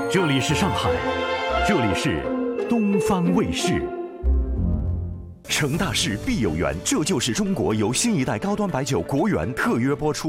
这里是上海，这里是东方卫视。 成大事必有缘，这就是中国由新一代高端白酒国源特约播出。